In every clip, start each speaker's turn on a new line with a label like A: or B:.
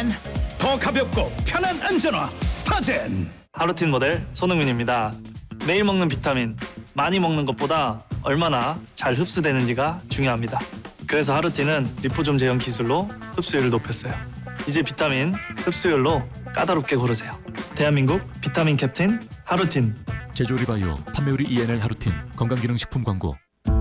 A: 더 가볍고 편한 안전화 스타젠.
B: 하루틴 모델 손흥민입니다. 매일 먹는 비타민, 많이 먹는 것보다 얼마나 잘 흡수되는지가 중요합니다. 그래서 하루틴은 리포좀 제형 기술로 흡수율을 높였어요. 이제 비타민 흡수율로 까다롭게 고르세요. 대한민국 비타민 캡틴 하루틴.
C: 제조리 바이오, 판매우리 ENL 하루틴, 건강기능식품 광고.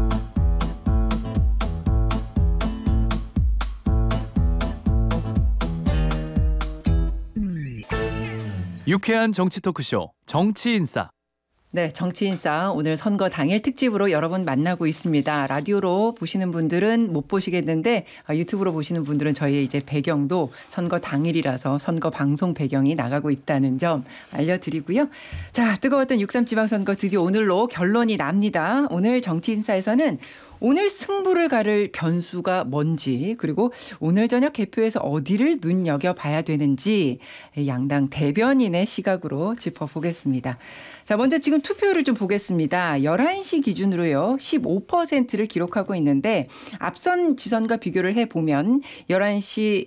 D: 유쾌한 정치 토크쇼 정치인싸.
E: 네, 정치인싸 오늘 선거 당일 특집으로 여러분 만나고 있습니다. 라디오로 보시는 분들은 못 보시겠는데 유튜브로 보시는 분들은 저희의 이제 배경도 선거 당일이라서 선거 방송 배경이 나가고 있다는 점 알려드리고요. 자, 뜨거웠던 6.3 지방선거 드디어 오늘로 결론이 납니다. 오늘 정치인싸에서는 오늘 승부를 가를 변수가 뭔지, 그리고 오늘 저녁 개표에서 어디를 눈여겨봐야 되는지 양당 대변인의 시각으로 짚어보겠습니다. 자, 먼저 지금 투표율을 좀 보겠습니다. 11시 기준으로요. 15%를 기록하고 있는데 앞선 지선과 비교를 해보면 11시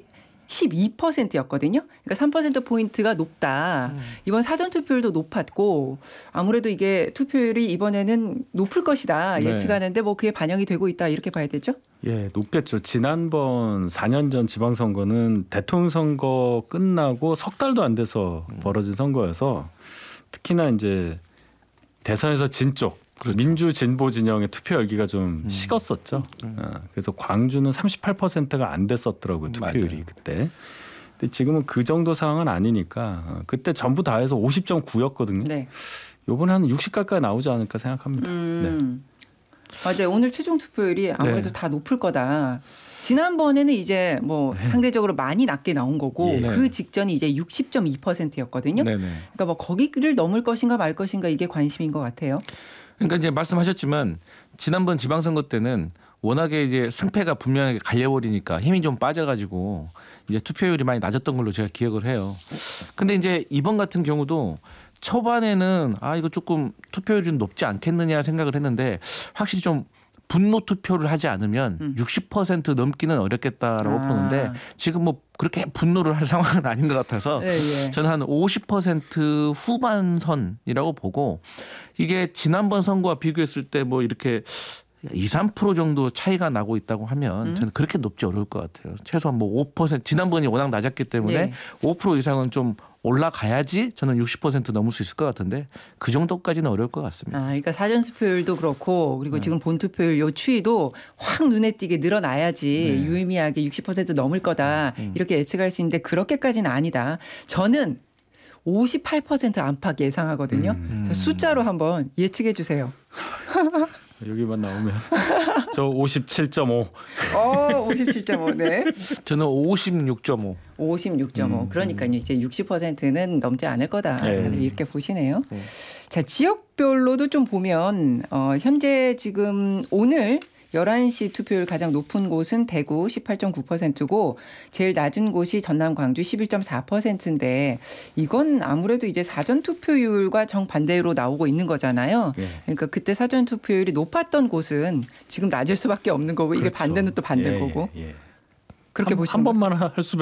E: 12%였거든요. 그러니까 3%포인트가 높다. 이번 사전투표율도 높았고 아무래도 이게 투표율이 이번에는 높을 것이다 예측하는데 뭐 그게 반영이 되고 있다 이렇게 봐야 되죠?
F: 예, 높겠죠. 지난번 4년 전 지방선거는 대통령 선거 끝나고 석 달도 안 돼서 벌어진 선거여서 특히나 이제 대선에서 진 쪽 그렇죠. 민주 진보 진영의 투표 열기가 좀 식었었죠. 그래서 광주는 38%가 안 됐었더라고요. 투표율이 맞아요. 그때. 근데 지금은 그 정도 상황은 아니니까 그때 전부 다 해서 50.9였거든요. 네. 이번에 한 60 가까이 나오지 않을까 생각합니다. 네.
E: 맞아요. 오늘 최종 투표율이 아무래도 다 높을 거다. 지난번에는 이제 뭐 상대적으로 많이 낮게 나온 거고 그 직전이 이제 60.2%였거든요. 그러니까 뭐 거기를 넘을 것인가 말 것인가 이게 관심인 것 같아요.
G: 그러니까 이제 말씀하셨지만 지난번 지방선거 때는 워낙에 이제 승패가 분명하게 갈려버리니까 힘이 좀 빠져가지고 이제 투표율이 많이 낮았던 걸로 제가 기억을 해요. 근데 이제 이번 같은 경우도 초반에는 이거 조금 투표율이 좀 높지 않겠느냐 생각을 했는데 확실히 좀 분노 투표를 하지 않으면 60% 넘기는 어렵겠다라고 보는데 지금 뭐 그렇게 분노를 할 상황은 아닌 것 같아서 저는 한 50% 후반선이라고 보고 이게 지난번 선거와 비교했을 때 뭐 이렇게 2, 3% 정도 차이가 나고 있다고 하면 저는 그렇게 높지 어려울 것 같아요. 최소한 뭐 5% 지난번이 워낙 낮았기 때문에 5% 이상은 좀 올라가야지 저는 60% 넘을 수 있을 것 같은데 그 정도까지는 어려울 것 같습니다.
E: 그러니까 사전 투표율도 그렇고 그리고 지금 본 투표율 요 추이도 확 눈에 띄게 늘어나야지 유의미하게 60% 넘을 거다 이렇게 예측할 수 있는데 그렇게까지는 아니다. 저는 58% 안팎 예상하거든요. 숫자로 한번 예측해 주세요.
F: 여기만 나오면 저 57.5.
E: 57.5. 네.
G: 저는 56.5.
E: 56.5. 그러니까요. 이제 60%는 넘지 않을 거다. 다들 이렇게 보시네요. 자, 지역별로도 좀 보면 현재 지금 오늘 11시 투표율 가장 높은 곳은 대구 18.9%고 제일 낮은 곳이 전남 광주 11.4%인데 이건 아무래도 이제 사전 투표율과 정반대로 나오고 있는 거잖아요. 그러니까 그때 사전 투표율이 높았던 곳은 지금 낮을 수밖에 없는 거고 이게 반대는 또 반대인 거고. 그렇게 보시면
F: 한 번만 할 수